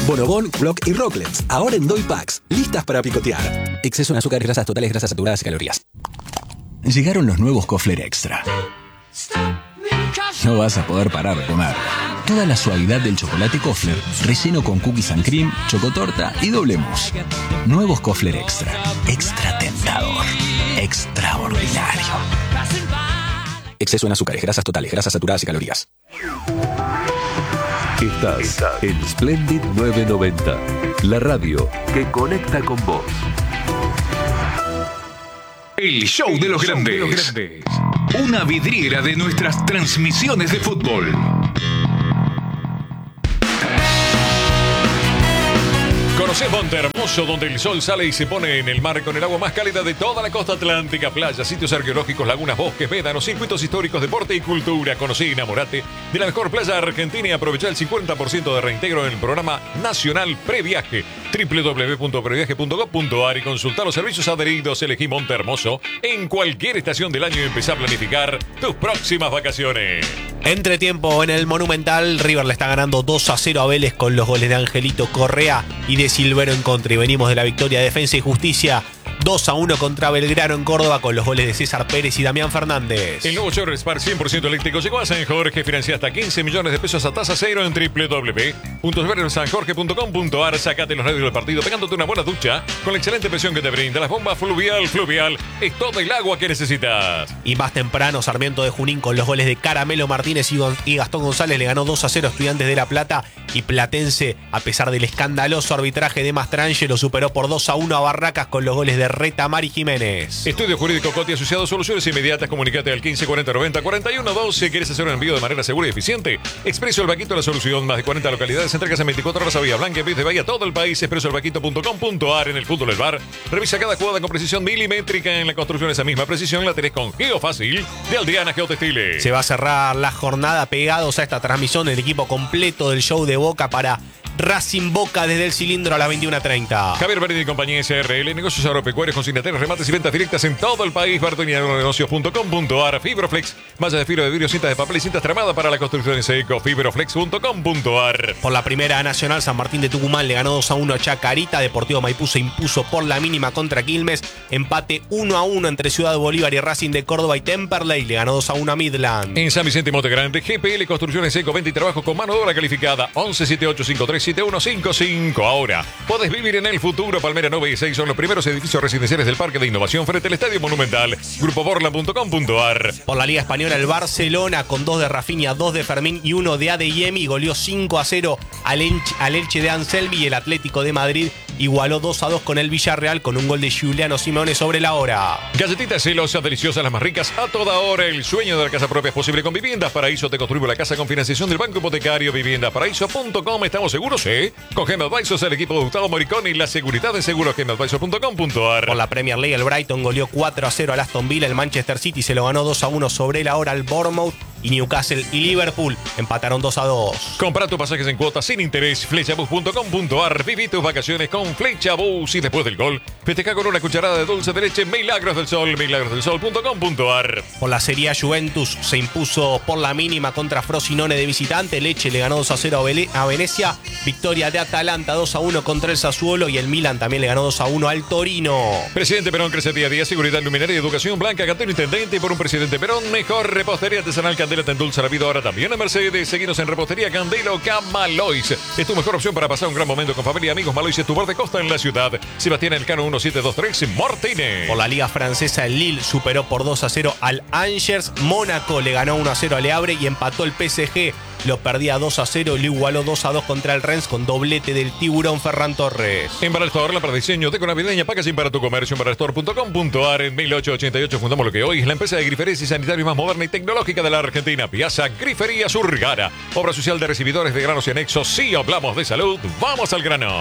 Bonobón, Block y Rocklets, ahora en Doy Packs, listas para picotear. Exceso en azúcar, grasas totales, grasas saturadas y calorías. Llegaron los nuevos Kofler Extra. No vas a poder parar de comer. Toda la suavidad del chocolate Kofler, relleno con cookies and cream, chocotorta y doble mousse. Nuevos Kofler Extra. Extra tentador. Extraordinario. Exceso en azúcares, grasas totales, grasas saturadas y calorías. Estás en Splendid 990, la radio que conecta con vos. El show de los grandes. Una vidriera de nuestras transmisiones de fútbol. Conocés Monte Hermoso, donde el sol sale y se pone en el mar con el agua más cálida de toda la costa atlántica, playas, sitios arqueológicos, lagunas, bosques, médanos, circuitos históricos, deporte y cultura. Conocí y enamorate de la mejor playa argentina y aprovechá el 50% de reintegro en el programa nacional Previaje. www.previaje.gov.ar y consultar los servicios adheridos. Elegí Monte Hermoso en cualquier estación del año y empezá a planificar tus próximas vacaciones. Entretiempo en el Monumental, River le está ganando 2-0 a Vélez con los goles de Angelito Correa y de Silvero en contra. Y venimos de la victoria de Defensa y Justicia 2-1 contra Belgrano en Córdoba con los goles de César Pérez y Damián Fernández. El nuevo Chevrolet Spark 100% eléctrico llegó a San Jorge. Financia hasta 15 millones de pesos a tasa cero en www.sanjorge.com.ar. Sacate los nervios del partido pegándote una buena ducha con la excelente presión que te brinda las bombas Fluvial. Fluvial es todo el agua que necesitas. Y más temprano, Sarmiento de Junín con los goles de Caramelo Martínez y Gastón González le ganó 2-0 a Estudiantes de La Plata. Y Platense, a pesar del escandaloso arbitraje de Mastrangelo, lo superó por 2-1 a Barracas con los goles de Retamar y Jiménez. Estudio Jurídico Coti Asociados, soluciones inmediatas. Comunicate al 15 40 90 41 12. ¿Quieres hacer un envío de manera segura y eficiente? Expreso El Vaquito, la solución. Más de 40 localidades. Entregas en 24 horas a Villa Blanca, en vez de Bahía, todo el país. expresoelvaquito.com.ar. En el fútbol del bar. Revisa cada jugada con precisión milimétrica. En la construcción, esa misma precisión la tenés con Geofácil de Aldeana Geotextiles. Se va a cerrar la jornada pegados a esta transmisión del equipo completo del show de Boca para Racing Boca desde el cilindro a las 21:30. Javier Berini y compañía SRL, negocios agropecuarios, consignatarios, remates y ventas directas en todo el país. Bartonianegocios.com.ar. Fibroflex, mallas de fibra de vidrio, cintas de papel y cintas tramadas para la construcción en seco. Fibroflex.com.ar. Por la Primera Nacional, San Martín de Tucumán le ganó 2-1 a Chacarita. Deportivo Maipú se impuso por la mínima contra Quilmes. Empate 1-1 entre Ciudad Bolívar y Racing de Córdoba. Y Temperley le ganó 2-1 a Midland. En San Vicente y Monte Grande, GPL Construcciones Seco, venta y trabajo con mano de obra calificada. 1178537155. Ahora podés vivir en el futuro. Palmera 9 y 6 son los primeros edificios residenciales del Parque de Innovación frente al Estadio Monumental. Grupoborla.com.ar. Por la Liga Española, el Barcelona con 2 de Rafinha, 2 de Fermín y 1 de Adeyemi goleó 5-0 al Elche de Anselmi. Y el Atlético de Madrid igualó 2-2 con el Villarreal con un gol de Giuliano Simeone sobre la hora. Galletitas celosas, deliciosas, las más ricas a toda hora. El sueño de la casa propia es posible con Viviendas Paraíso. Te construimos la casa con financiación del Banco Hipotecario. Viviendaparaíso.com. ¿Estamos seguros? Sí. Con Gem Advisors, el equipo de Gustavo Moricón y la seguridad de seguros. gemadvisors.com.ar. Por la Premier League, el Brighton goleó 4-0 al Aston Villa. El Manchester City se lo ganó 2-1 sobre la hora al Bournemouth. Y Newcastle y Liverpool empataron 2-2. Compra tus pasajes en cuotas sin interés. Flechabus.com.ar. Viví tus vacaciones con Flechabus. Y después del gol, festeja con una cucharada de dulce de leche Milagros del Sol. Milagrosdelsol.com.ar. Por la Serie A, Juventus se impuso por la mínima contra Frosinone de visitante. Leche le ganó 2-0 a Venecia. Victoria de Atalanta 2-1 contra el Sassuolo. Y el Milan también le ganó 2-1 al Torino. Presidente Perón crece día a día. Seguridad, luminaria y educación. Blanca Cantero Intendente. Y por un Presidente Perón, mejor repostería artesanal Candela te endulza la vida ahora también en Mercedes. Seguinos en Repostería Candelo Camalois. Es tu mejor opción para pasar un gran momento con familia y amigos. Malois es tu bar de costa en la ciudad. Sebastián Elcano 1723 Martínez. Por la Liga Francesa, el Lille superó por 2-0 al Angers. Mónaco le ganó 1-0 al Le Havre y empató el PSG. Lo perdía 2-0 y lo igualó 2-2 contra el Rennes con doblete del tiburón Ferran Torres. En Barrestore, la para diseño, deco navideña, packaging para tu comercio. En barrestore.com.ar. En 1888 fundamos lo que hoy es la empresa de griferías y sanitarios más moderna y tecnológica de la Argentina. Piazza Grifería Surgara. Obra social de recibidores de granos y anexos. Si hablamos de salud, vamos al grano.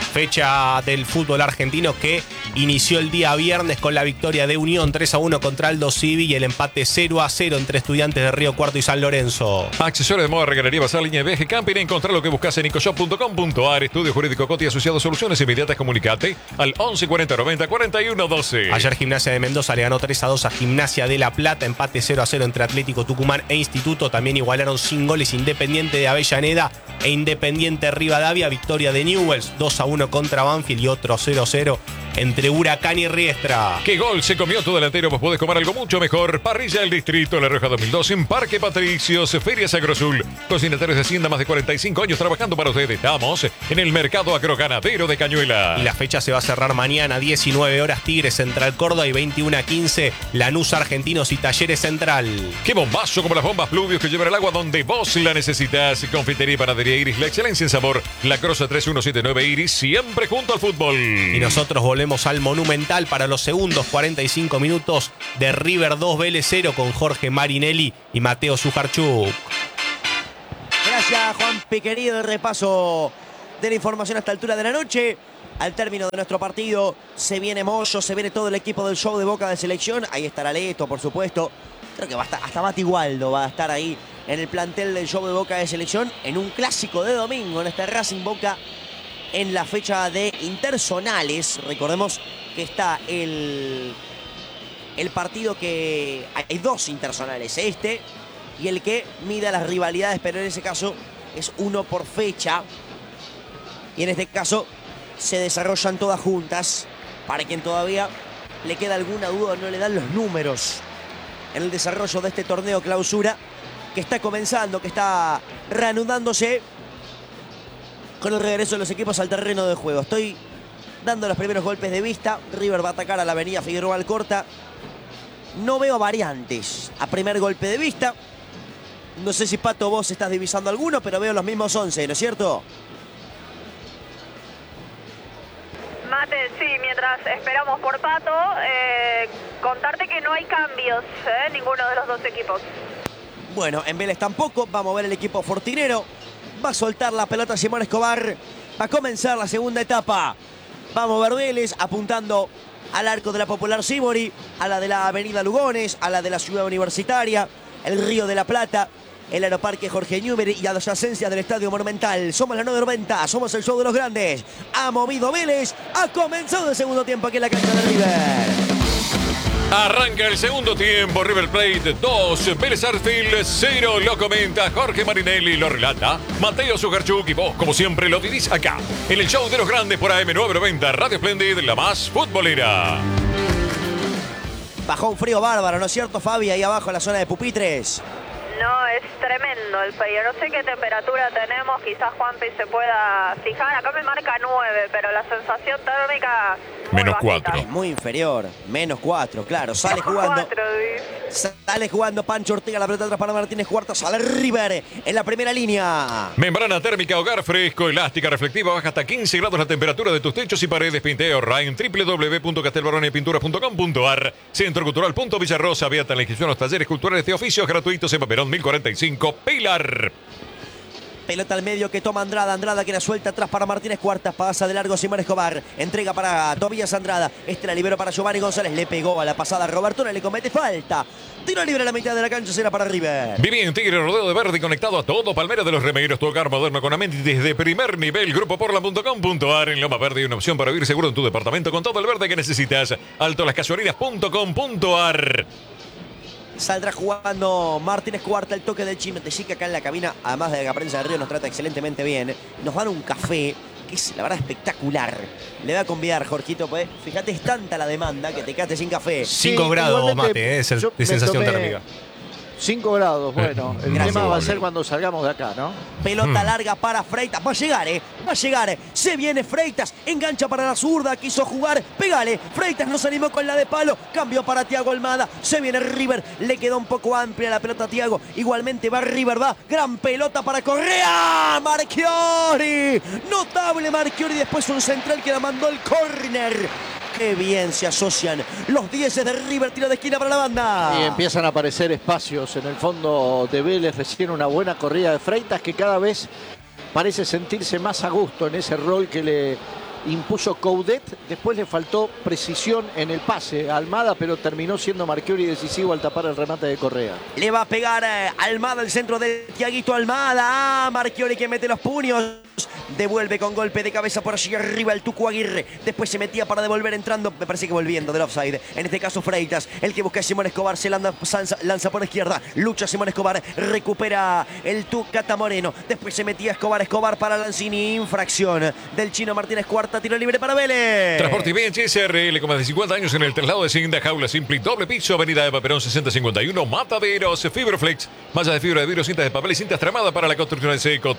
Fecha del fútbol argentino que inició el día viernes con la victoria de Unión 3-1 contra Aldo Civi y el empate 0-0 entre Estudiantes de Río Cuarto y San Lorenzo. Accesorios de moda, regalería, bazar, línea de viaje, camping. Encontrar lo que buscas en ecoshop.com.ar. Estudio Jurídico Coti Asociado, soluciones inmediatas. Comunicate al 11 40 90 41 12. Ayer Gimnasia de Mendoza le ganó 3-2 a Gimnasia de La Plata. Empate 0-0 entre Atlético Tucumán e Instituto. También igualaron sin goles Independiente de Avellaneda e Independiente Rivadavia. Victoria de Newell's 2-1 contra Banfield y otro 0-0 entre Huracán y Riestra. ¿Qué gol se comió tu delantero? Vos podés comer algo mucho mejor. Parrilla del Distrito, La Rioja 2002, en Parque Patricios, Ferias Agrosul. Cocinatarios de Hacienda, más de 45 años trabajando para ustedes. Estamos en el Mercado Agroganadero de Cañuela. Y la fecha se va a cerrar mañana, 19 horas, Tigres Central Córdoba, y 21:15, Lanús Argentinos y Talleres Central. ¡Qué bombazo como las bombas Pluvios que llevan el agua donde vos la necesitas! Confitería y panadería Iris, la excelencia en sabor. La Crosa 3179 Iris, siempre junto al fútbol. Y nosotros volvemos al Monumental para los segundos 45 minutos de River 2 Vélez 0 con Jorge Marinelli y Mateo Sujarchuk. Gracias, Juanpi, querido. El repaso de la información a esta altura de la noche. Al término de nuestro partido se viene Moyo, se viene todo el equipo del show de Boca de selección. Ahí estará Leto, por supuesto. Creo que va a estar, hasta Mati Waldo va a estar ahí en el plantel del show de Boca de selección en un clásico de domingo, en este Racing Boca, en la fecha de interzonales. Recordemos que está el partido que... Hay dos interzonales, este y el que mida las rivalidades, pero en ese caso es uno por fecha. Y en este caso se desarrollan todas juntas. Para quien todavía le queda alguna duda, no le dan los números en el desarrollo de este torneo clausura que está comenzando, que está reanudándose con el regreso de los equipos al terreno de juego. Estoy dando los primeros golpes de vista. River va a atacar a la avenida Figueroa Alcorta. No veo variantes a primer golpe de vista. No sé si, Pato, vos estás divisando alguno, pero veo los mismos 11, ¿no es cierto? Mate, sí, mientras esperamos por Pato, contarte que no hay cambios, ninguno de los dos equipos. Bueno, en Vélez tampoco. Vamos a ver el equipo fortinero. Va a soltar la pelota Simón Escobar. Va a comenzar la segunda etapa. Vamos a ver Vélez apuntando al arco de la Popular Sibori, a la de la Avenida Lugones, a la de la Ciudad Universitaria, el Río de la Plata, el Aeroparque Jorge Newbery y adyacencias del Estadio Monumental. Somos la 990, somos el show de los grandes. Ha movido Vélez, ha comenzado el segundo tiempo aquí en la cancha de River. Arranca el segundo tiempo, River Plate 2, Vélez Sarsfield 0, lo comenta Jorge Marinelli, lo relata Mateo Sujarchuk y vos, como siempre, lo vivís acá, en el show de los grandes por AM990, Radio Splendid, la más futbolera. Bajó un frío bárbaro, ¿no es cierto, Fabi? Ahí abajo en la zona de pupitres. No, es tremendo el frío. No sé qué temperatura tenemos. Quizás Juanpi se pueda fijar. Acá me marca 9, pero la sensación térmica... Menos 4. Es muy inferior. Menos 4, claro. Sale jugando. Sale jugando Pancho Ortega. La pelota atrás para Martínez Cuarta. Sale River en la primera línea. Membrana térmica, hogar fresco, elástica, reflectiva. Baja hasta 15 grados la temperatura de tus techos y paredes. Pinte ahorra en www.castelbaronepinturas.com.ar. Centro Cultural Villarrosa. Abierta la inscripción a los talleres culturales de oficios gratuitos en Paperón 1045. Pilar. Pelota al medio que toma Andrada. Andrada que la suelta atrás para Martínez Cuartas. Pasa de largo Simón Escobar. Entrega para Tobías Andrada. Este la liberó para Giovanni González. Le pegó a la pasada a Roberto. Le comete falta. Tiro libre a la mitad de la cancha. Será para River. Viví en Tigre, rodeo de verde y conectado a todo. Palmera de los Remeros. Tu hogar moderno con amenities de primer nivel. Grupoporla.com.ar. En Loma Verde hay una opción para vivir seguro en tu departamento con todo el verde que necesitas. Altolascasuarinas.com.ar. Saldrá jugando Martínez Cuarta, el toque del Chimetechica acá en la cabina. Además de la prensa de Río nos trata excelentemente bien. Nos dan un café que es la verdad espectacular. Le voy a convidar, Jorgito, pues fíjate, es tanta la demanda que te quedaste sin café. 5 grados, Mate, es de sensación térmica. 5 grados, bueno, el Gracias, tema va a ser cuando salgamos de acá, ¿no? Pelota larga para Freitas, va a llegar, va a llegar, se viene Freitas, engancha para la zurda, quiso jugar, pégale, Freitas no se animó con la de palo, cambió para Thiago Almada, se viene River, le quedó un poco amplia la pelota a Thiago, igualmente va River, va, gran pelota para Correa, Marchiori, notable Marchiori, después un central que la mandó el córner. Qué bien se asocian los 10 de River, tiro de esquina para la banda. Y empiezan a aparecer espacios en el fondo de Vélez, recién una buena corrida de Freitas que cada vez parece sentirse más a gusto en ese rol que le impuso Coudet, después le faltó precisión en el pase a Almada, pero terminó siendo Marchiori decisivo al tapar el remate de Correa. Le va a pegar Almada el centro de Tiaguito Almada. Marchiori que mete los puños. Devuelve con golpe de cabeza por allí arriba el Tucu Aguirre. Después se metía para devolver entrando, me parece que volviendo del offside. En este caso Freitas, el que busca a Simón Escobar, se lanza por izquierda. Lucha Simón Escobar, recupera el Tucata Moreno. Después se metía Escobar para Lanzini. Infracción del chino Martínez Cuarta, tiro libre para Vélez. Transporte bien SRL, con más de 50 años en el traslado de Cinda, jaula simple, doble piso, avenida Eva Perón 6051, Mataderos, Fibroflex, malla de fibra de vidrio, cintas de papel y cintas tramadas para la construcción en seco,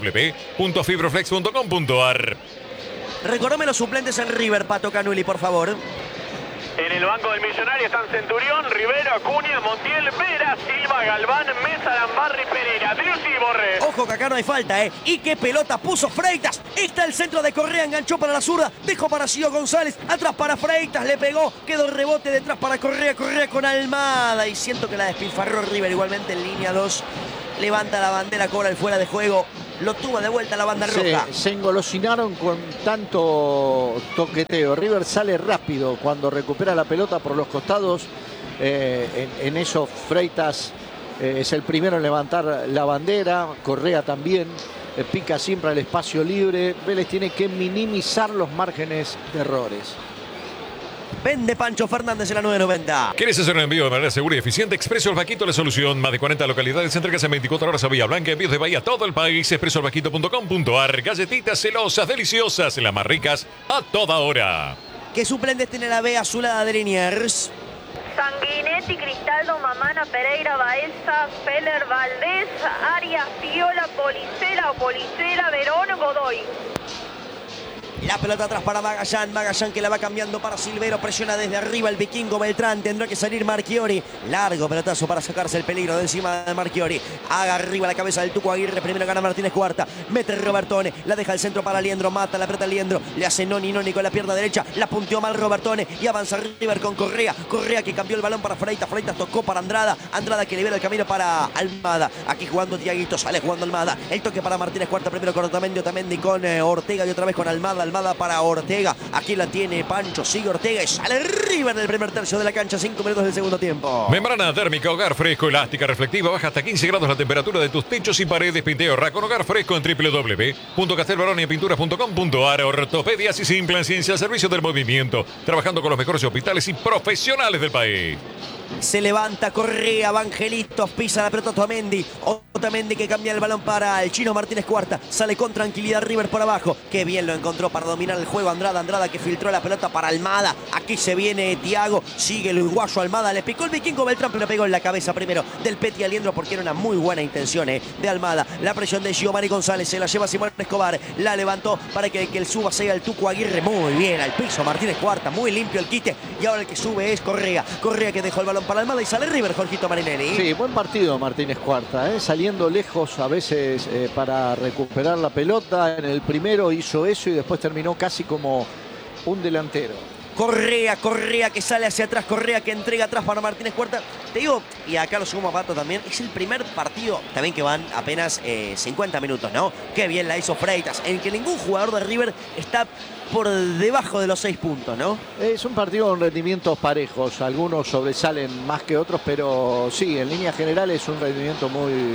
www.fibroflex.com.ar. Recordame los suplentes en River, Pato Canuli, por favor. En el banco del Millonario están Centurión, Rivero, Acuña, Montiel, Vera, Silva, Galván, Mesa, Lambarri, Pereira, Driussi y Borré. Ojo que acá no hay falta, ¿eh? Y qué pelota puso Freitas. Está el centro de Correa, enganchó para la zurda, dejó para Gio González, atrás para Freitas, le pegó, quedó el rebote detrás para Correa, Correa con Almada. Y siento que la despilfarró River igualmente en línea 2. Levanta la bandera, cobra el fuera de juego. Lo tuvo de vuelta la banda roja. Se engolosinaron con tanto toqueteo. River sale rápido cuando recupera la pelota por los costados. En eso Freitas es el primero en levantar la bandera. Correa también pica siempre al espacio libre. Vélez tiene que minimizar los márgenes de errores. Vende Pancho Fernández en la 990. ¿Quieres hacer un envío de manera segura y eficiente? Expreso El Vaquito, la solución. Más de 40 localidades, entregas en 24 horas a Bahía Blanca, envíos de Bahía a todo el país. expresoelvaquito.com.ar. Galletitas celosas, deliciosas, las más ricas a toda hora. ¿Qué suplentes tiene la B azulada de Liniers? Sanguinetti, Cristaldo, Mamana, Pereira, Baeza, Feller, Valdés, Arias, Piola, Policela, Verón, Godoy. La pelota atrás para Magallán que la va cambiando para Silvero, presiona desde arriba el vikingo Beltrán, tendrá que salir Marchiori, largo pelotazo para sacarse el peligro de encima de Marchiori, haga arriba la cabeza del Tucu Aguirre, primero gana Martínez Cuarta, mete Robertone, la deja al centro para Liendro, mata la pelota Liendro, le hace Noni con la pierna derecha, la punteó mal Robertone y avanza River con Correa que cambió el balón para Freitas tocó para Andrada que libera el camino para Almada, aquí jugando Tiaguito, sale jugando Almada, el toque para Martínez Cuarta, primero con Otamendi con Ortega y otra vez con Almada para Ortega, aquí la tiene Pancho, sigue Ortega y sale River en el primer tercio de la cancha, 5 minutos del segundo tiempo. Membrana térmica, hogar fresco, elástica, reflectiva, baja hasta 15 grados la temperatura de tus techos y paredes, pinteo con hogar fresco en www.castelbaroniapinturas.com.ar. Ortopedias y Simplan, ciencia al servicio del movimiento, trabajando con los mejores hospitales y profesionales del país. Se levanta Correa, Evangelitos, pisa la pelota Otamendi que cambia el balón para el chino Martínez Cuarta, sale con tranquilidad River por abajo, qué bien lo encontró para dominar el juego Andrada que filtró la pelota para Almada, aquí se viene Thiago, sigue el uruguayo Almada, le picó el vikingo Beltrán, pero le pegó en la cabeza primero del Peti Aliendro porque era una muy buena intención de Almada, la presión de Giovanni González, se la lleva Simón Escobar, la levantó para que el suba sea el Tucu Aguirre, muy bien al piso Martínez Cuarta, muy limpio el quite y ahora el que sube es Correa que dejó el balón para Almada y sale River, Jorgito Marinelli. Sí, buen partido Martínez Cuarta, saliendo lejos a veces para recuperar la pelota. En el primero hizo eso y después terminó casi como un delantero. Correa que sale hacia atrás, Correa que entrega atrás para Martínez Cuarta. Te digo, y acá lo sumo a Pato también, es el primer partido, también que van apenas 50 minutos, ¿no? Qué bien la hizo Freitas, en que ningún jugador de River está por debajo de los 6 puntos, ¿no? Es un partido con rendimientos parejos, algunos sobresalen más que otros, pero sí, en línea general es un rendimiento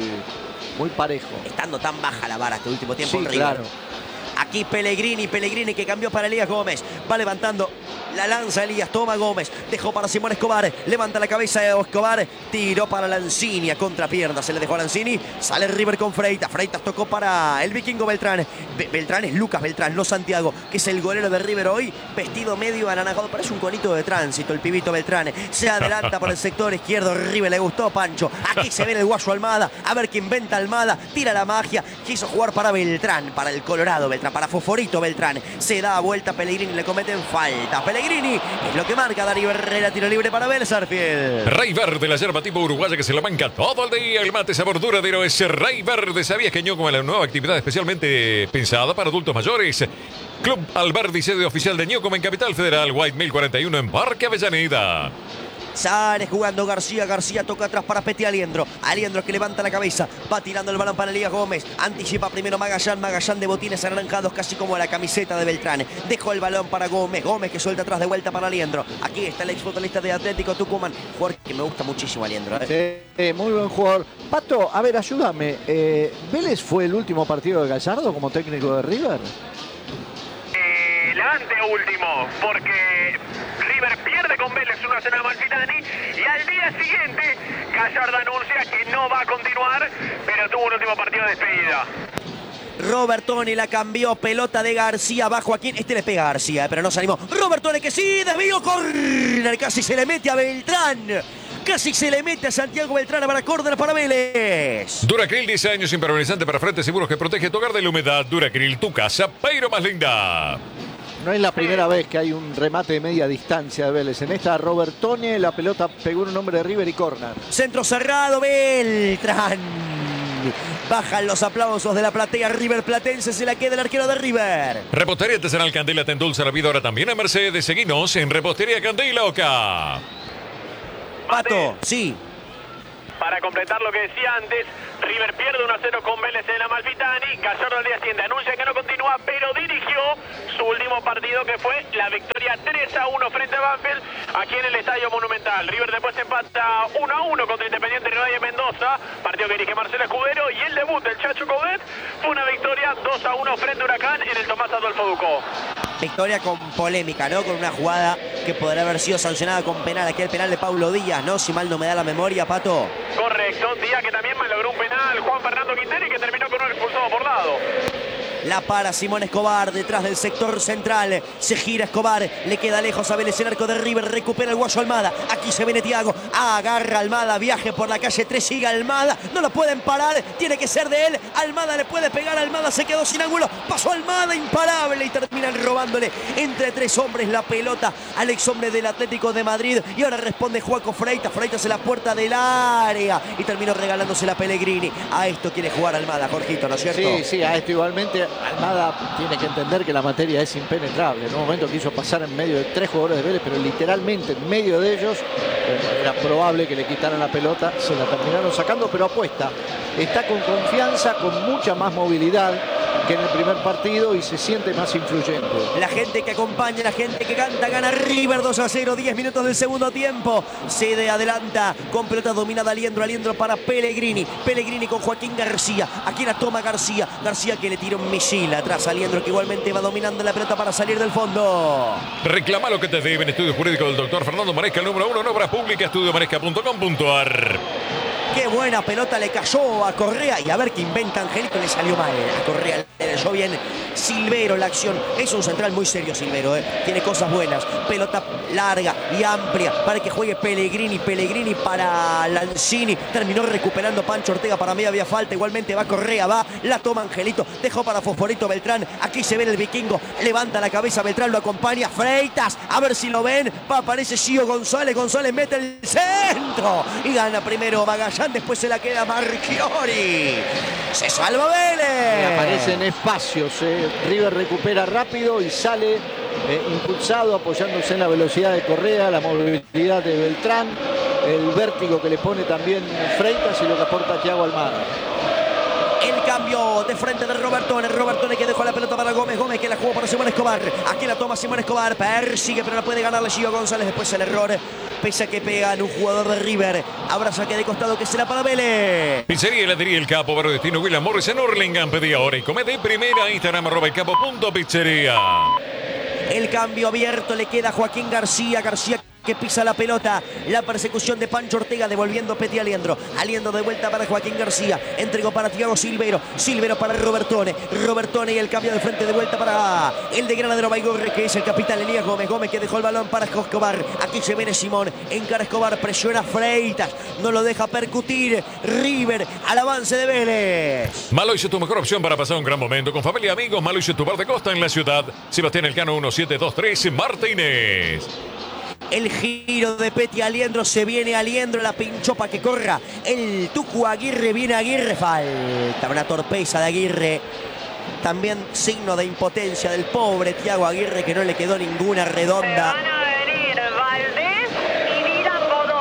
muy parejo. Estando tan baja la vara este último tiempo en Sí, River. claro. Aquí Pellegrini que cambió para Elías Gómez. Va levantando la lanza Elías, toma Gómez. Dejó para Simón Escobar. Levanta la cabeza de Escobar. Tiró para Lanzini a contrapierna. Se le dejó a Lanzini. Sale River con Freitas. Freitas tocó para el vikingo Beltrán. Beltrán es Lucas Beltrán, no Santiago, que es el golero de River hoy. Vestido medio anaranjado. Parece un conito de tránsito el pibito Beltrán. Se adelanta por el sector izquierdo. River le gustó Pancho. Aquí se ve el guayo Almada. A ver qué inventa Almada. Tira la magia. Quiso jugar para Beltrán. Para el Colorado Beltrán. Para Fosforito Beltrán. Se da vuelta Pellegrini. Le cometen falta. Pellegrini es lo que marca Darío Herrera. Tiro libre para Vélez Arfield. Rey Verde, la yerba tipo uruguaya que se la banca todo el día. El mate sabor duradero es Rey Verde. ¿Sabías que Ñoco es la nueva actividad especialmente pensada para adultos mayores? Club Alberdi, sede oficial de Ñoco en Capital Federal. White 1041 en Parque Avellaneda. Sale jugando García. García toca atrás para Peti Aliendro. Aliendro que levanta la cabeza. Va tirando el balón para Elías Gómez. Anticipa primero Magallán. Magallán de botines anaranjados casi como la camiseta de Beltrán. Dejó el balón para Gómez. Gómez que suelta atrás de vuelta para Aliendro. Aquí está el exfutbolista de Atlético Tucumán. Jugador que me gusta muchísimo, Aliendro. Sí, muy buen jugador. Pato, a ver, ayúdame. ¿Vélez fue el último partido de Gallardo como técnico de River? El anteúltimo, porque River pierde con Vélez 1-0 a Amalfitani y al día siguiente Gallardo anuncia que no va a continuar, pero tuvo un último partido de despedida. Robertone la cambió, pelota de García, va Joaquín, le pega a García, pero no se animó. Robertone que sí, desvío, córner, casi se le mete a Beltrán. Casi se le mete a Santiago Beltrán para córner para Vélez. Duracril, 10 años impermeabilizante para frentes seguros que protege tu hogar de la humedad. Duracril, tu casa, pero más linda. No es la primera vez que hay un remate de media distancia de Vélez. En esta Robertone la pelota pegó en un hombre de River y córner. Centro cerrado, Beltrán. Bajan los aplausos de la platea River Platense, se la queda el arquero de River. Repostería Artesanal Candela te endulza la vida ahora también a Mercedes. Seguinos en Repostería Candela Oca. Pato, sí. Para completar lo que decía antes, River pierde 1-0 con Vélez en Amalfitani. Gallardo al día siguiente anuncia que no continúa, pero dirigió su último partido, que fue la victoria 3-1 frente a Banfield aquí en el Estadio Monumental. River después empata 1-1 contra Independiente Rivadavia Mendoza, partido que dirige Marcelo Escudero, y el debut del Chacho Coudet fue una victoria 2-1 frente a Huracán en el Tomás Adolfo Ducó. Victoria con polémica, ¿no? Con una jugada que podría haber sido sancionada con penal. Aquí el penal de Paulo Díaz, ¿no? Si mal no me da la memoria, Pato. Correcto, Díaz que también malogró un penal, Juan Fernando Quintero, y que terminó con un expulsado por lado. La para Simón Escobar detrás del sector central. Se gira Escobar. Le queda lejos a Vélez el arco de River. Recupera el guayo Almada. Aquí se viene Thiago. Agarra Almada. Viaje por la calle 3. Sigue Almada. No lo pueden parar. Tiene que ser de él. Almada le puede pegar. Almada se quedó sin ángulo. Pasó Almada imparable. Y terminan robándole entre tres hombres la pelota al ex hombre del Atlético de Madrid. Y ahora responde Joaco Freitas. Freitas en la puerta del área. Y terminó regalándosela a Pellegrini. A esto quiere jugar Almada, Jorgito, ¿no es cierto? Sí, sí, a esto igualmente. Almada tiene que entender que la materia es impenetrable. En un momento quiso pasar en medio de tres jugadores de Vélez, pero literalmente en medio de ellos era probable que le quitaran la pelota. Se la terminaron sacando, pero apuesta. Está con confianza, con mucha más movilidad que en el primer partido y se siente más influyente. La gente que acompaña, la gente que canta, gana River 2-0, 10 minutos del segundo tiempo. Se adelanta con pelota dominada Aliendro para Pellegrini. Pellegrini con Joaquín García. Aquí la toma García. García que le tira un misil atrás a Aliendro, que igualmente va dominando la pelota para salir del fondo. Reclama lo que te deben. Estudio jurídico del doctor Fernando Maresca, el número 1 en obras públicas, estudiomaresca.com.ar. Qué buena pelota le cayó a Correa. Y a ver qué inventa Angelito, le salió mal. A Correa le cayó bien Silvero la acción. Es un central muy serio Silvero, tiene cosas buenas. Pelota larga y amplia para que juegue Pellegrini. Pellegrini para Lanzini. Terminó recuperando Pancho Ortega. Para mí había falta. Igualmente va Correa, va. La toma Angelito. Dejó para Fosforito Beltrán. Aquí se ve el vikingo. Levanta la cabeza Beltrán, lo acompaña Freitas. A ver si lo ven. Aparece Gio González. González mete el centro. Y gana primero Magallán. Después se la queda Marchiori. Se salva Vélez. Y aparecen espacios. River recupera rápido y sale impulsado, apoyándose en la velocidad de Correa, la movilidad de Beltrán, el vértigo que le pone también Freitas y lo que aporta Thiago Almada. El cambio de frente de Robertone. Robertone que dejó la pelota para Gómez. Gómez que la jugó para Simón Escobar. Aquí la toma Simón Escobar. Persigue, pero no puede ganarle Gio González. Después el error. Pese a que pegan un jugador de River. Habrá saque de costado que será para Vélez. Pizzería y heladería El Capo, barrio destino William Morris en Hurlingham. Pedí ahora y come de primera. Instagram @elcapo.pizzería. El cambio abierto le queda a Joaquín García. García que pisa la pelota. La persecución de Pancho Ortega devolviendo Peti Aliendro. Aliendro de vuelta para Joaquín García. Entregó para Thiago Silvero. Silvero para Robertone. Robertone y el cambio de frente de vuelta para el de Granadero Baigorre, que es el capitán Elías Gómez. Gómez que dejó el balón para Escobar. Aquí se viene Simón. Encara Escobar. Presiona Freitas. No lo deja percutir. River al avance de Vélez. Maloyo es tu mejor opción para pasar un gran momento. Con familia y amigos, Maloyo es tu bar de costa en la ciudad. Sebastián Elcano 1723 Martínez. El giro de Peti Aliendro. Se viene Aliendro. La pinchó para que corra el Tucu Aguirre. Viene Aguirre. Falta una torpeza de Aguirre. También signo de impotencia del pobre Thiago Aguirre, que no le quedó ninguna redonda. Van a venir Valdés y Dylan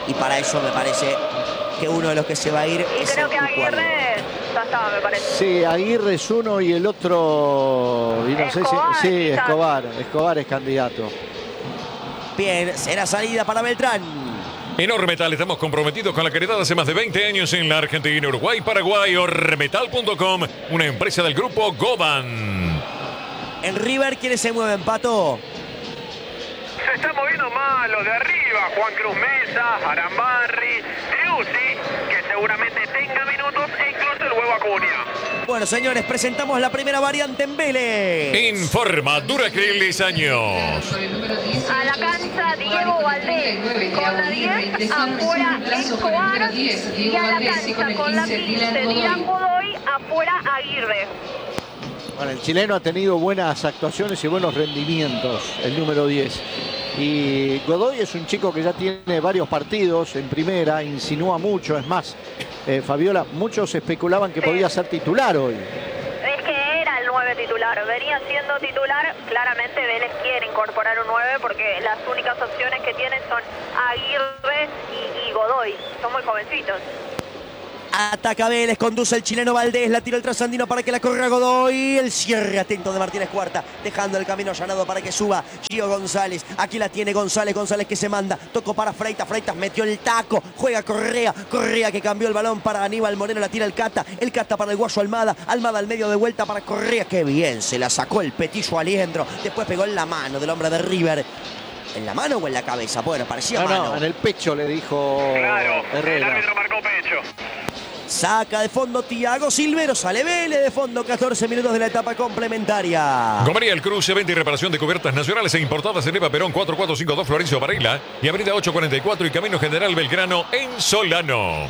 Y para eso me parece que uno de los que se va a ir Y es creo el que Aguirre ya estaba, me parece. Sí, Aguirre es uno y el otro, y no Escobar, sé si, sí, quizás. Escobar es candidato. Bien, será salida para Beltrán. En Ormetal estamos comprometidos con la caridad hace más de 20 años en la Argentina, Uruguay, Paraguay. Ormetal.com, una empresa del grupo Goban. En River, ¿quiénes se mueven, Pato? Se está moviendo más los de arriba. Juan Cruz Mesa, Arambarri, Triusi, que seguramente tenga minutos, e incluso el Huevo Acuña. Bueno, señores, presentamos la primera variante en Vélez. Informa Duracrilis Años. A la cancha Diego Valdés con la 10, afuera Escobar, y a la cancha con la 15 Dylan Godoy, afuera Aguirre. Bueno, el chileno ha tenido buenas actuaciones y buenos rendimientos, el número 10. Y Godoy es un chico que ya tiene varios partidos en primera, insinúa mucho, es más, Fabiola, muchos especulaban que podía ser titular hoy. Es que era el 9 titular, venía siendo titular. Claramente Vélez quiere incorporar un 9 porque las únicas opciones que tiene son Aguirre y Godoy. Son muy jovencitos. Ataca Vélez, conduce el chileno Valdés, la tira el trasandino para que la corra Godoy. El cierre atento de Martínez Cuarta, dejando el camino allanado para que suba Gio González. Aquí la tiene González que se manda. Tocó para Freitas metió el taco. Juega Correa que cambió el balón para Aníbal Moreno, la tira el Cata para el guayo Almada al medio de vuelta para Correa. Qué bien, se la sacó el petillo Aliendro. Después pegó en la mano del hombre de River. ¿En la mano o en la cabeza? Bueno, parecía mano. No, en el pecho le dijo Claro, el Herrera. árbitro marcó pecho. Saca de fondo Tiago Silvero, sale Vélez de fondo, 14 minutos de la etapa complementaria. Gomería El Cruce, venta y reparación de cubiertas nacionales e importadas en Eva Perón 4452 Florencio Varela y Avenida 844 y Camino General Belgrano en Solano.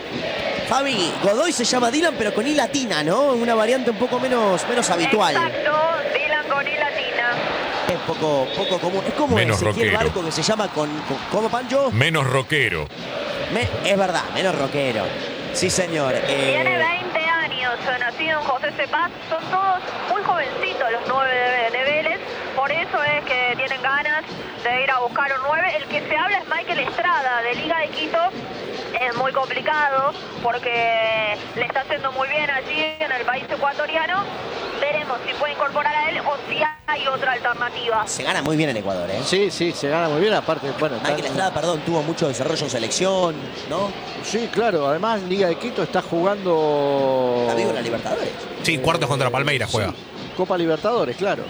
Fabi, Godoy se llama Dylan pero con I latina, ¿no? Una variante un poco menos habitual. Exacto, Dylan con I latina. Es poco común. Es como Menos Ezequiel rockero. Barco que se llama ¿cómo, Pancho? Menos rockero. Es verdad, menos rockero. Sí, señor. Tiene 20 años, nacido en José Cepaz. Son todos muy jovencitos los 9 de Vélez. Por eso es que tienen ganas de ir a buscar un 9. El que se habla es Michael Estrada, de Liga de Quito. Es muy complicado porque le está haciendo muy bien allí en el país ecuatoriano. Veremos si puede incorporar a él o si hay otra alternativa. Se gana muy bien en Ecuador, ¿eh? Sí, se gana muy bien, aparte, bueno. Michael Estrada, tuvo mucho desarrollo en selección, ¿no? Sí, claro, además Liga de Quito está jugando... Está vivo en la Libertadores. Sí, cuartos contra Palmeiras juega. Copa Libertadores, claro.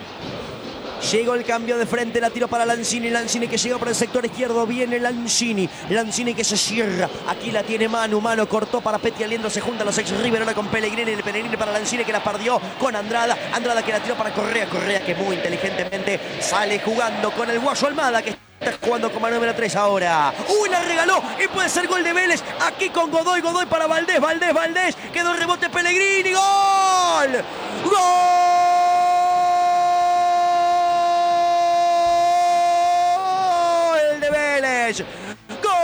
Llegó el cambio de frente, la tiró para Lanzini que llegó por el sector izquierdo, viene Lanzini que se cierra, aquí la tiene Manu cortó para Peti Aliendro, se juntan los ex River ahora con Pellegrini para Lanzini que la perdió con Andrada que la tiró para Correa que muy inteligentemente sale jugando con el guayo Almada que está jugando como número 3 ahora. ¡Uy, la regaló! Y puede ser gol de Vélez aquí con Godoy para Valdés, quedó el rebote Pellegrini, ¡gol! ¡Gol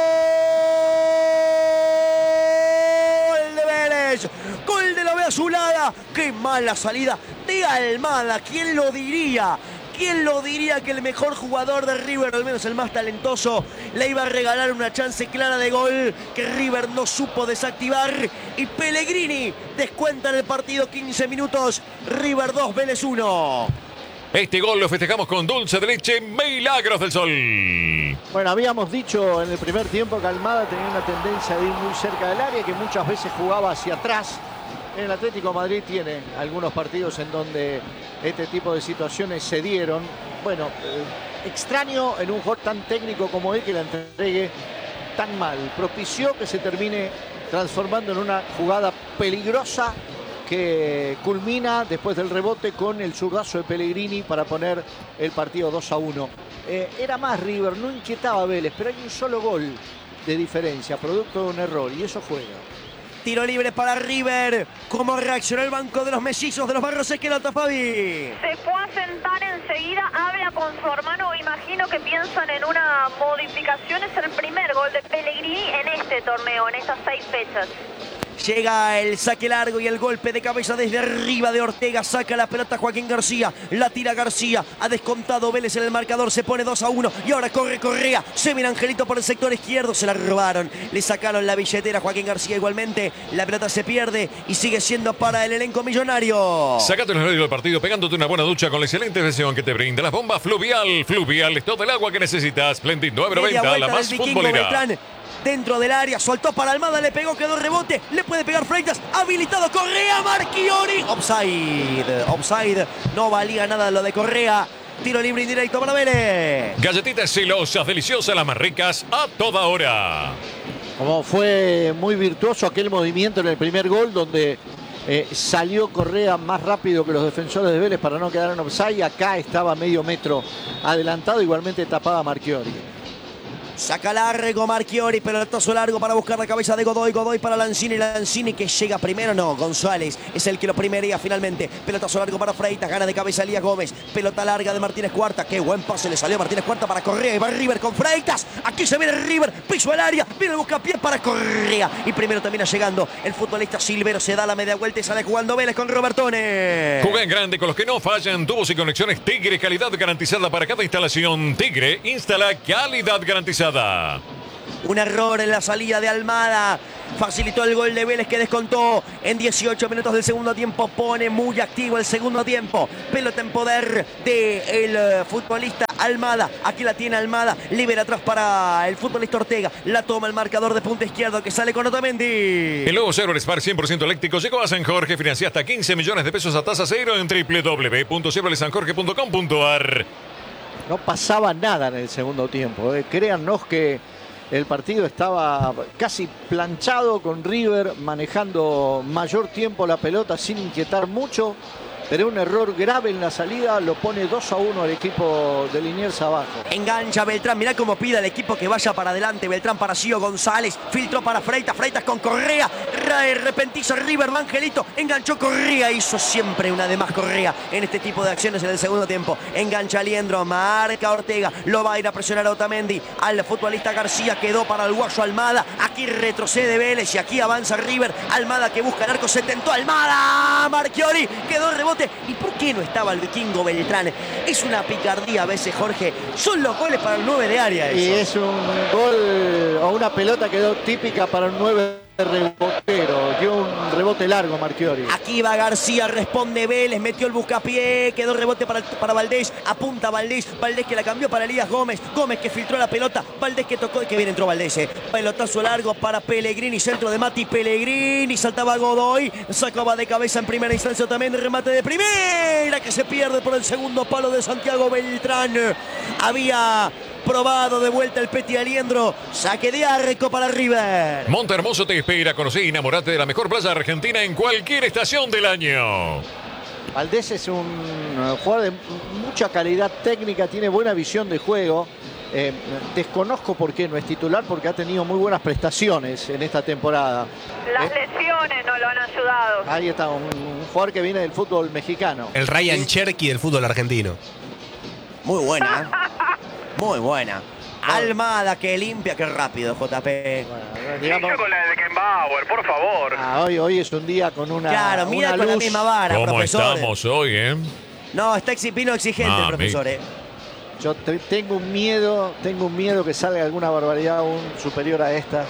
de Vélez! ¡Gol de la B azulada! ¡Qué mala salida de Almada! ¿Quién lo diría? ¿Quién lo diría que el mejor jugador de River, al menos el más talentoso, le iba a regalar una chance clara de gol que River no supo desactivar? Y Pellegrini descuenta en el partido 15 minutos. River 2, Vélez 1. Este gol lo festejamos con dulce de leche Milagros del Sol. Bueno, habíamos dicho en el primer tiempo que Almada tenía una tendencia de ir muy cerca del área, que muchas veces jugaba hacia atrás. El Atlético de Madrid tiene algunos partidos en donde este tipo de situaciones se dieron. Bueno, extraño en un jugador tan técnico como él que la entregue tan mal. Propició que se termine transformando en una jugada peligrosa que culmina después del rebote con el zurdazo de Pellegrini para poner el partido 2-1. Era más River, no inquietaba a Vélez, pero hay un solo gol de diferencia, producto de un error, y eso juega. Tiro libre para River. ¿Cómo reaccionó el banco de los mellizos de los Barros Esqueloto, Fabi? Se fue a sentar enseguida, habla con su hermano, imagino que piensan en una modificación. Es el primer gol de Pellegrini en este torneo, en estas 6 fechas. Llega el saque largo y el golpe de cabeza desde arriba de Ortega. Saca la pelota Joaquín García. La tira García. Ha descontado Vélez en el marcador. Se pone 2-1. Y ahora corre Correa. Se viene Angelito por el sector izquierdo. Se la robaron. Le sacaron la billetera a Joaquín García igualmente. La pelota se pierde y sigue siendo para el elenco millonario. Sacate el horario del partido pegándote una buena ducha con la excelente versión que te brinda las bombas Fluvial. Fluvial es todo el agua que necesitas. Splendid 990, la más futbolera. Dentro del área, soltó para Almada, le pegó, quedó rebote, le puede pegar Freitas, habilitado Correa, Marchiori, offside, no valía nada lo de Correa, tiro libre indirecto para Vélez. Galletitas celosas, deliciosas, las más ricas, a toda hora. Como fue muy virtuoso aquel movimiento en el primer gol, donde salió Correa más rápido que los defensores de Vélez para no quedar en offside, acá estaba medio metro adelantado, igualmente tapaba Marchiori. Saca largo Marchiori, pelotazo largo para buscar la cabeza de Godoy. Godoy para Lanzini. Lanzini que llega primero. No, González es el que lo primería finalmente. Pelotazo largo para Freitas. Gana de cabeza Elías Gómez. Pelota larga de Martínez Cuarta. Qué buen pase le salió a Martínez Cuarta para Correa. Y va River con Freitas. Aquí se viene River. Piso el área. Viene el buscapié para Correa. Y primero termina llegando el futbolista Silvero. Se da la media vuelta y sale jugando Vélez con Robertone. Juega en grande con los que no fallan. Tubos y conexiones Tigre. Calidad garantizada para cada instalación. Tigre instala calidad garantizada. Un error en la salida de Almada. Facilitó el gol de Vélez que descontó en 18 minutos del segundo tiempo. Pone muy activo el segundo tiempo. Pelota en poder del futbolista Almada. Aquí la tiene Almada. Libera atrás para el futbolista Ortega. La toma el marcador de punta izquierdo que sale con Otamendi. El nuevo Chevrolet Spark 100% eléctrico llegó a San Jorge. Financia hasta 15 millones de pesos a tasa cero en www.chevroletsanjorge.com.ar. No pasaba nada en el segundo tiempo. Créannos que el partido estaba casi planchado, con River manejando mayor tiempo la pelota sin inquietar mucho. Pero un error grave en la salida lo pone 2-1 al equipo de Liniers abajo. Engancha Beltrán, mirá cómo pide al equipo que vaya para adelante. Beltrán para Gio González, filtró para Freitas, Freitas con Correa, repentiza River, Angelito, enganchó Correa, hizo siempre una de más Correa en este tipo de acciones en el segundo tiempo. Engancha Liendro, marca Ortega, lo va a ir a presionar a Otamendi, al futbolista García, quedó para el guayo Almada, aquí retrocede Vélez y aquí avanza River, Almada que busca el arco, se tentó Almada, Marchiori, quedó rebote. ¿Y por qué no estaba el vikingo Beltrán? Es una picardía a veces, Jorge. Son los goles para el 9 de área. Y es un gol o una pelota que quedó típica para un 9 rebotero. Dio un rebote largo Marchiori. Aquí va García, responde Vélez, metió el buscapié, quedó rebote para Valdés, apunta Valdés, Valdés que la cambió para Elías Gómez, Gómez que filtró la pelota, Valdés que tocó y que bien entró Valdés. Pelotazo largo para Pellegrini, centro de Mati Pellegrini, saltaba Godoy, sacaba de cabeza en primera instancia también el remate de primera que se pierde por el segundo palo de Santiago Beltrán. Había probado de vuelta el Peti Aliendro. Saque de arco para River. Monte Hermoso te espera. Conocí y enamorate de la mejor playa argentina en cualquier estación del año. Valdés es un jugador de mucha calidad técnica, tiene buena visión de juego. Desconozco por qué no es titular, porque ha tenido muy buenas prestaciones en esta temporada. Las lesiones no lo han ayudado. Ahí está, un jugador que viene del fútbol mexicano. El Ryan Cherky del fútbol argentino. Muy buena. Muy buena. Almada que limpia, qué rápido, JP. Bueno, digamos, con la de Beckenbauer, por favor. Hoy es un día con una Claro, mira una con la luz. misma vara, ¿Cómo profesor. estamos hoy, No, está vino exigente el profesor, Yo tengo un miedo que salga alguna barbaridad aún superior a esta.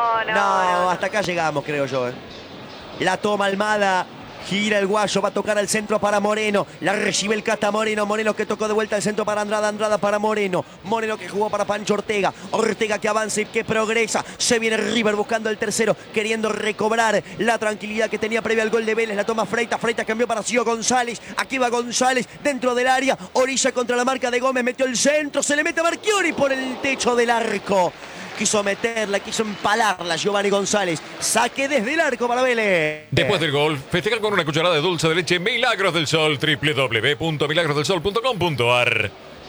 No, hasta acá llegamos, creo yo. La toma Almada. Gira el guayo, va a tocar al centro para Moreno. La recibe el Cata Moreno. Moreno que tocó de vuelta al centro para Andrada. Andrada para Moreno. Moreno que jugó para Pancho Ortega. Ortega que avanza y que progresa. Se viene River buscando el tercero, queriendo recobrar la tranquilidad que tenía previa al gol de Vélez. La toma Freitas. Freitas cambió para Gio González. Aquí va González dentro del área. Orilla contra la marca de Gómez. Metió el centro. Se le mete a Marchiori por el techo del arco. Quiso meterla, quiso empalarla Giovanni González. Saque desde el arco para Vélez. Después del gol, festejar con una cucharada de dulce de leche Milagros del Sol. www.milagrosdelsol.com.ar.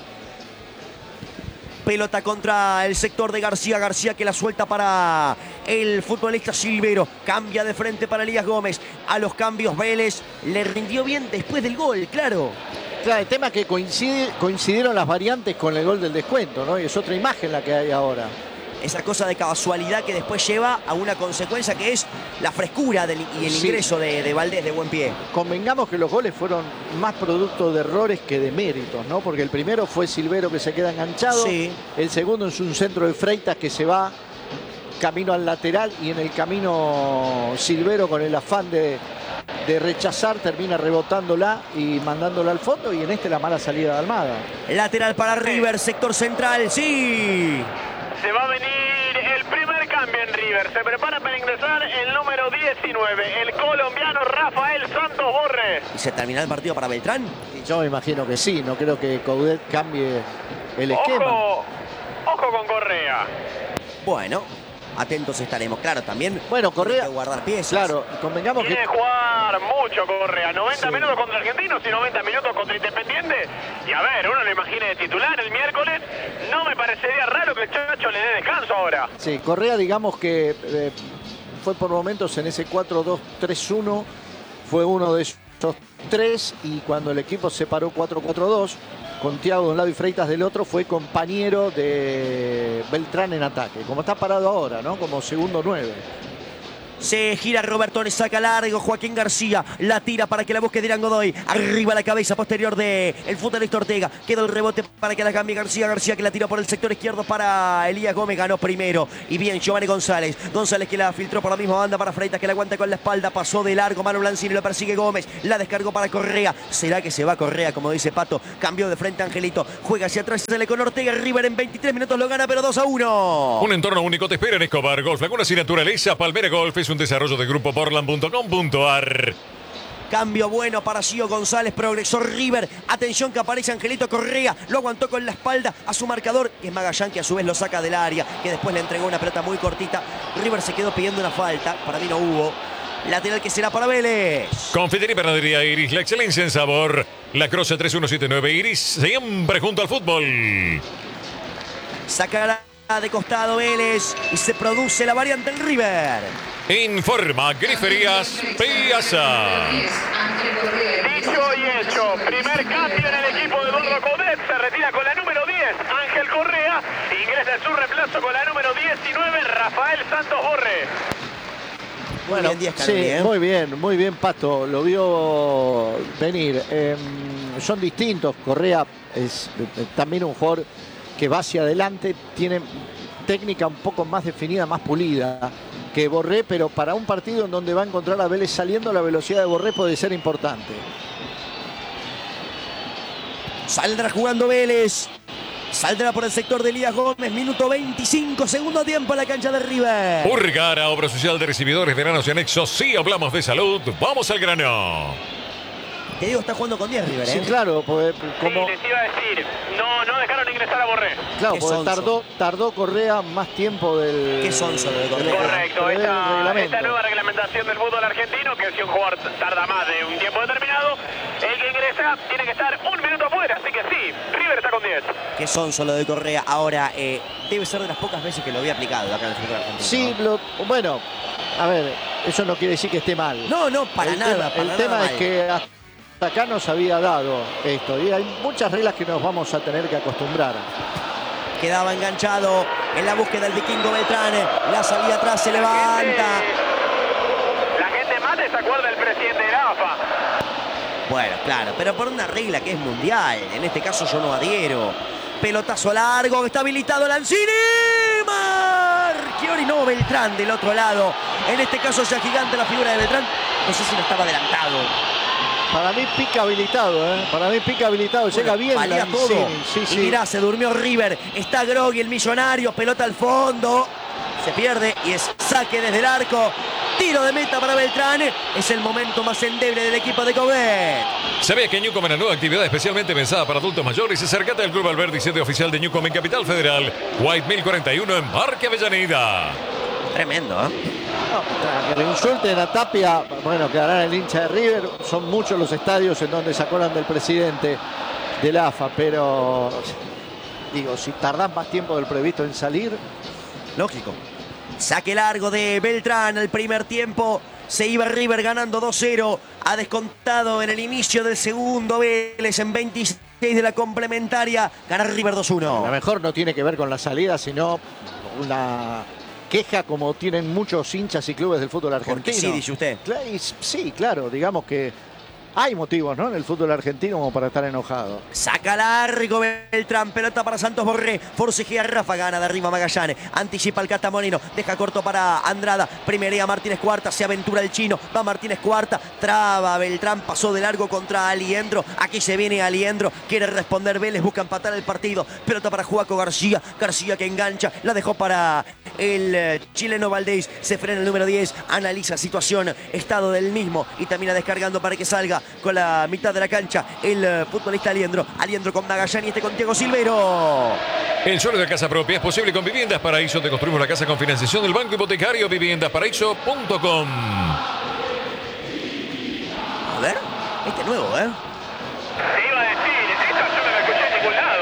Pelota contra el sector de García. García que la suelta para el futbolista Silvero. Cambia de frente para Elías Gómez. A los cambios Vélez le rindió bien después del gol, claro. Claro, el tema es que coincidieron las variantes con el gol del descuento, ¿no? Y es otra imagen la que hay ahora. esa cosa de casualidad que después lleva a una consecuencia que es la frescura y el ingreso de Valdés de buen pie. Convengamos que los goles fueron más producto de errores que de méritos, ¿no? Porque el primero fue Silvero que se queda enganchado. Sí. El segundo es un centro de Freitas que se va camino al lateral y en el camino Silvero con el afán de rechazar termina rebotándola y mandándola al fondo, y en este la mala salida de Almada. Lateral para River, sector central, sí. Se va a venir el primer cambio en River. Se prepara para ingresar el número 19, el colombiano Rafael Santos Borré. ¿Y se terminará el partido para Beltrán? Y yo me imagino que sí, no creo que Coudet cambie el esquema. Ojo con Correa. Bueno, atentos estaremos. Claro, también bueno, Correa, hay que guardar piezas. Claro, convengamos que quiere jugar mucho Correa. 90 minutos contra Argentinos y 90 minutos contra Independiente. Y a ver, uno lo imagina de titular el miércoles. No me parecería raro que el Chacho le dé descanso ahora. Sí, Correa, digamos que fue por momentos en ese 4-2-3-1. Fue uno de esos tres, y cuando el equipo se paró 4-4-2, con Thiago de un lado y Freitas del otro, fue compañero de Beltrán en ataque. Como está parado ahora, ¿no? Como segundo 9. Se gira Roberto, le saca largo Joaquín García, la tira para que la busque Dirán Godoy, arriba la cabeza posterior de el futbolista Ortega, queda el rebote para que la cambie García que la tira por el sector izquierdo para Elías Gómez, ganó primero, y bien Giovanni González que la filtró por la misma banda para Freitas, que la aguanta con la espalda, pasó de largo Manu Lanzini, lo persigue Gómez, la descargó para Correa, será que se va Correa, como dice Pato, cambió de frente Angelito, juega hacia atrás, sale con Ortega, River en 23 minutos lo gana, pero 2-1. Un entorno único te espera en Escobar Golf, Laguna Sin Naturaleza. Palmera Golf es un desarrollo de Grupo Portland.com.ar. Cambio bueno para Gio González, progresó River. Atención que aparece Angelito Correa, lo aguantó con la espalda a su marcador, que es Magallán, que a su vez lo saca del área, que después le entregó una pelota muy cortita. River se quedó pidiendo una falta, para mí no hubo. Lateral que será para Vélez. Confitería y Panadería Iris, la excelencia en sabor. La Croce 3179 Iris, siempre junto al fútbol. Sacará de costado Vélez y se produce la variante en River. Informa Griferías Piazza. Dicho y hecho, primer cambio en el equipo de Eduardo Coudet. Se retira con la número 10, Ángel Correa. Ingresa en su reemplazo con la número 19, Rafael Santos Borré. Bueno, bien, sí, muy bien Pato, lo vio venir. Son distintos, Correa es también un jugador que va hacia adelante, tiene técnica un poco más definida, más pulida que Borré, pero para un partido en donde va a encontrar a Vélez saliendo, la velocidad de Borré puede ser importante. Saldrá jugando Vélez. Saldrá por el sector de Elías Gómez, minuto 25, segundo tiempo en la cancha de River. Urgara, obra social de recibidores, veranos y anexos. Sí, hablamos de salud. Vamos al grano. Te digo, está jugando con 10 River, ¿eh? Sí, claro, porque como... Sí, les iba a decir, no dejaron ingresar a Borré. Claro, porque tardó Correa más tiempo del... ¿Qué sonso lo de Correa? Correcto, esta nueva reglamentación del fútbol argentino, que si un jugador tarda más de un tiempo determinado, el que ingresa tiene que estar un minuto afuera, así que sí, River está con 10. ¿Qué sonso lo de Correa? Ahora, debe ser de las pocas veces que lo había aplicado acá en el fútbol argentino. Sí, bueno, a ver, eso no quiere decir que esté mal. No, para nada. El tema es que hasta acá nos había dado esto, y hay muchas reglas que nos vamos a tener que acostumbrar. Quedaba enganchado en la búsqueda del vikingo Beltrán, la salida atrás se levanta. La gente más se acuerda del presidente de la AFA. Bueno, claro, pero por una regla que es mundial, en este caso yo no adhiero. Pelotazo largo, está habilitado Lanzini. Marchiori, no, Beltrán del otro lado. En este caso ya gigante la figura de Beltrán. No sé si no estaba adelantado. Para mí pica habilitado, ¿eh? Para mí pica habilitado. Bueno, llega bien valía Lanzini. todo. Sí. Y mirá, se durmió River. Está Grogui, el millonario. Pelota al fondo. Se pierde y es saque desde el arco. Tiro de meta para Beltrán. Es el momento más endeble del equipo de Coudet. ¿Sabías que Newcom es una nueva actividad especialmente pensada para adultos mayores? Acércate al Club Alberdi, sede oficial de Newcom en Capital Federal. White 1041 en Parque Avellaneda. Tremendo, ¿eh? No, que le insulten a Tapia, bueno, quedarán el hincha de River. Son muchos los estadios en donde se acuerdan del presidente del AFA, pero digo, si tardás más tiempo del previsto en salir, lógico. Saque largo de Beltrán al primer tiempo. Se iba River ganando 2-0. Ha descontado en el inicio del segundo Vélez en 26 de la complementaria. Gana River A lo 2-1. mejor no tiene que ver con la salida, sino una queja como tienen muchos hinchas y clubes del fútbol argentino. Porque sí, dice usted. Sí, claro, digamos que hay motivos, ¿no?, en el fútbol argentino como para estar enojado. Saca largo Beltrán, pelota para Santos Borré, forcejea Rafa, gana de arriba Magallanes, anticipa el Cata Moreno, deja corto para Andrada, primerea Martínez Cuarta, se aventura el chino, va Martínez Cuarta, traba Beltrán, pasó de largo contra Aliendro, aquí se viene Aliendro, quiere responder Vélez, busca empatar el partido, pelota para Juaco García, García que engancha, la dejó para el chileno Valdés, se frena el número 10, analiza situación, estado del mismo y termina descargando para que salga con la mitad de la cancha el futbolista Aliendro con Magallanes y este con Thiago Silvero. El sueño de casa propia es posible con Viviendas Paraíso. Te construimos la casa con financiación del Banco Hipotecario. Viviendasparaíso.com. A ver, este es nuevo, Te iba a decir, esta yo no la escuché en ningún lado,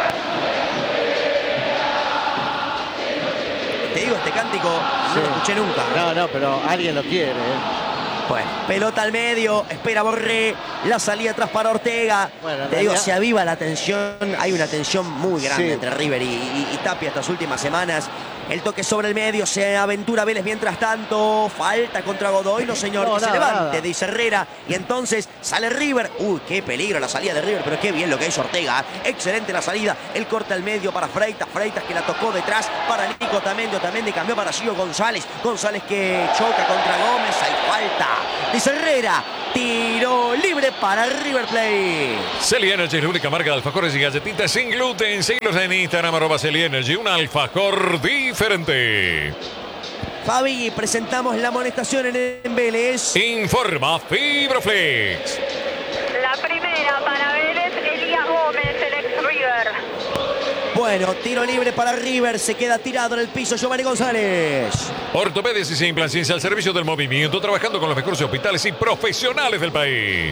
Te digo, este cántico no Sí. lo escuché nunca. No, pero alguien lo quiere, Bueno, pelota al medio, espera Borré, la salida atrás para Ortega. Bueno, en Te digo, realidad- se aviva la tensión, hay una tensión muy grande Sí. entre River y Tapia estas últimas semanas. El toque sobre el medio, se aventura Vélez mientras tanto, falta contra Godoy, no señor, No, que se nada, levante, nada. dice Herrera, y entonces sale River. Uy, qué peligro la salida de River, pero qué bien lo que hizo Ortega, excelente la salida, el corte al medio para Freitas que la tocó detrás para Nico Otamendi cambió para Gio González que choca contra Gómez, hay falta, dice Herrera, tiro libre para River Plate. Celi Energy es la única marca de alfajores y galletitas sin gluten. Síguelos en Instagram, @Celi Energy, un alfajor diferente. Fabi, presentamos la amonestación en Vélez. Informa Fibroflex. La primera para Vélez, Elías Gómez, el ex River. Bueno, tiro libre para River, se queda tirado en el piso Giovanni González. Ortopedias y Simplan Ciencia al servicio del movimiento, trabajando con los mejores hospitales y profesionales del país.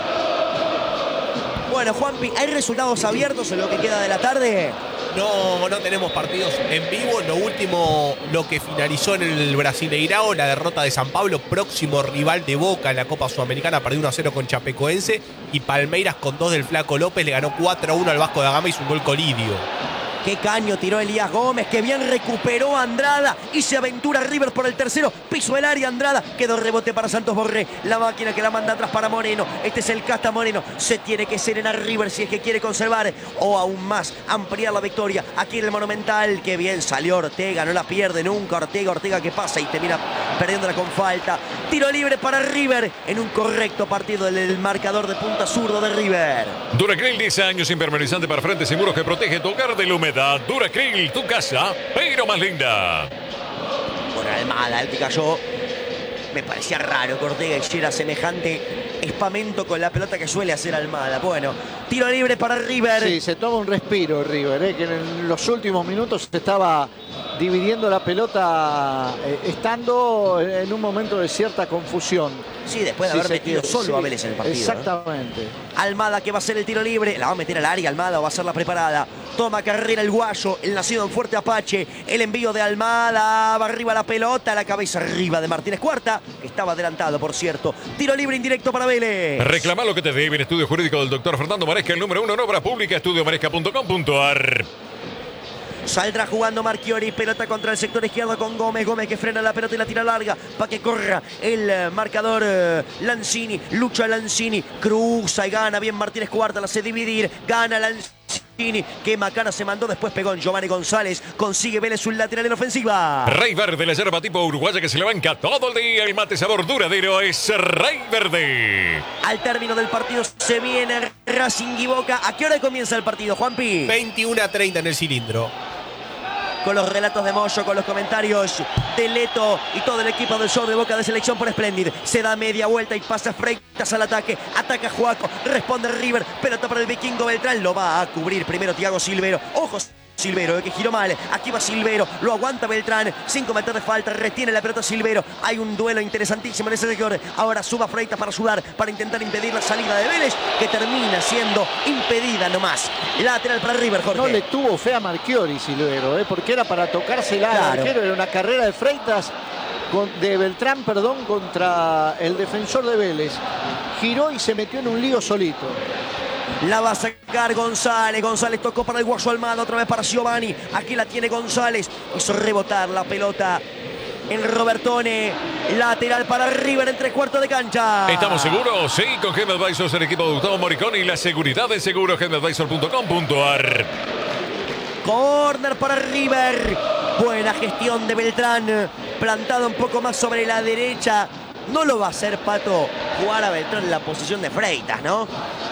Bueno, Juanpi, ¿hay resultados abiertos en lo que queda de la tarde? No tenemos partidos en vivo. Lo último, lo que finalizó en el Brasileirao, la derrota de San Pablo, próximo rival de Boca en la Copa Sudamericana, perdió 1-0 con Chapecoense. Y Palmeiras con 2 del Flaco López le ganó 4-1 al Vasco da Gama y hizo un gol Colidio. Qué caño tiró Elías Gómez, que bien recuperó a Andrada y se aventura River por el tercero. Piso el área Andrada, quedó rebote para Santos Borré. La máquina que la manda atrás para Moreno. Este es el Casta Moreno. Se tiene que serenar River si es que quiere conservar o aún más ampliar la victoria. Aquí en el Monumental, que bien salió Ortega, no la pierde nunca. Ortega que pasa y termina perdiéndola con falta. Tiro libre para River en un correcto partido del marcador de punta zurdo de River. Duracril, 10 años impermeabilizante para frentes y muros que protege tu hogar de la humedad. Duracril, tu casa, pero más linda. Bueno, Almada, el que cayó. Me parecía raro que Ortega hiciera semejante espamento con la pelota que suele hacer Almada. Bueno, tiro libre para River. Sí, se toma un respiro River, que en los últimos minutos se estaba dividiendo la pelota, estando en un momento de cierta confusión. Sí, después de Sí, haber se metido quiere, solo sí, a Vélez en el partido. Exactamente. Almada que va a hacer el tiro libre. La va a meter al área Almada o va a ser la preparada. Toma carrera el guayo, el nacido en Fuerte Apache. El envío de Almada. Va arriba la pelota. La cabeza arriba de Martínez Cuarta, que estaba adelantado, por cierto. Tiro libre indirecto para Vélez. Reclama lo que te debe en estudio jurídico del doctor Fernando Maresca, el número 1 en obra pública, estudiomaresca.com.ar. Saldrá jugando Marchiori, pelota contra el sector izquierdo con Gómez que frena la pelota y la tira larga para que corra el marcador Lanzini, lucha Lanzini, cruza y gana bien Martínez Cuarta, la hace dividir, gana Lanzini, que Macana se mandó, después pegó en Giovanni González, consigue Vélez un lateral en ofensiva. Rey Verde, la yerba tipo uruguaya que se le banca todo el día, el mate sabor duradero es Rey Verde. Al término del partido se viene Racing y Boca. ¿A qué hora comienza el partido, Juanpi? 21-30 en el cilindro. Con los relatos de Moyo, con los comentarios de Leto y todo el equipo del show de Boca de Selección por Splendid. Se da media vuelta y pasa Freitas al ataque. Ataca Juaco, responde River. Pelota para el vikingo Beltrán. Lo va a cubrir primero Thiago Silvero. Ojos. Silvero, que giró mal, aquí va Silvero, lo aguanta Beltrán, 5 metros de falta, retiene la pelota Silvero, hay un duelo interesantísimo en ese sector, ahora suba Freitas para sudar, para intentar impedir la salida de Vélez, que termina siendo impedida nomás. Lateral para River, Jorge. No le tuvo fe a Marchiori Silvero, porque era para tocársela al arquero, era una carrera de Freitas, de Beltrán, contra el defensor de Vélez. Giró y se metió en un lío solito. La va a sacar González. González tocó para el Guaso Almada. Otra vez para Giovanni. Aquí la tiene González. Hizo rebotar la pelota en Robertone. Lateral para River en 3/4 de cancha. ¿Estamos seguros? Sí, con Home Advisors, el equipo de Gustavo Moricón y la seguridad de seguros. HomeAdvisor.com.ar. Corner para River. Buena gestión de Beltrán. Plantado un poco más sobre la derecha. No lo va a hacer, Pato, jugar a Beltrán en la posición de Freitas, ¿no?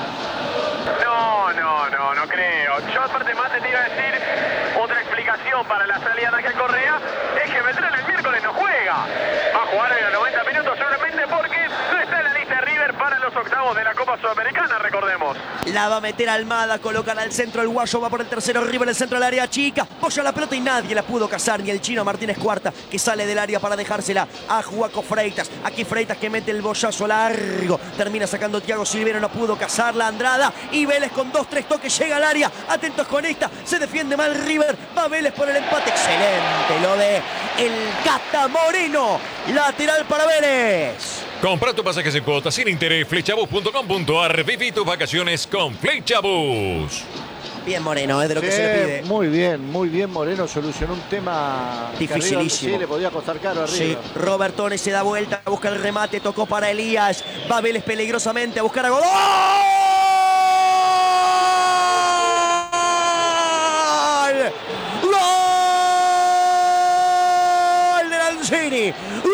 No creo. Yo aparte más te iba a decir otra explicación para la salida de Ángel Correa. Es que Beltrán el miércoles no juega. Va a jugar en los 90 minutos seguramente porque no está en la lista de River para los octavos de la Copa Sudamericana, recordemos. La va a meter Almada, colocan al centro el Guayo, va por el tercero, River el centro del área chica, apoya la pelota y nadie la pudo cazar, ni el chino Martínez Cuarta, que sale del área para dejársela a Juaco Freitas. Aquí Freitas que mete el bollazo largo, termina sacando Thiago Silveira, no pudo cazarla Andrada, y Vélez con 2-3 toques llega al área, atentos con esta, se defiende mal River, va Vélez por el empate, excelente lo de el Cata Moreno, lateral para Vélez. Compra tu pasajes en cuotas sin interés. Flechabus.com.ar. Viví tus vacaciones con Flechabus. Bien Moreno, es de lo que se le pide. Muy bien Moreno, solucionó un tema dificilísimo. Sí, le podía costar caro arriba. Sí, Robertone se da vuelta, busca el remate, tocó para Elías, va Vélez peligrosamente a buscar a Godoy. ¡Gol! ¡Gol de Lanzini! ¡Gol!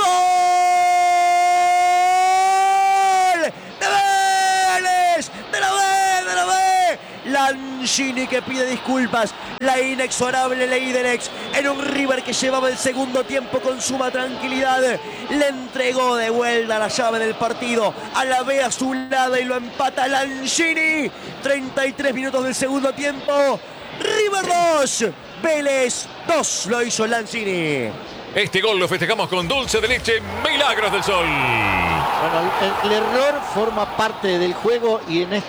Lanzini que pide disculpas, la inexorable ley del ex en un River que llevaba el segundo tiempo con suma tranquilidad, le entregó de vuelta la llave del partido a la B azulada y lo empata Lanzini. 33 minutos del segundo tiempo, River 2, Vélez 2, lo hizo Lanzini. Este gol lo festejamos con dulce de leche Milagros del Sol. Bueno, el error forma parte del juego y en este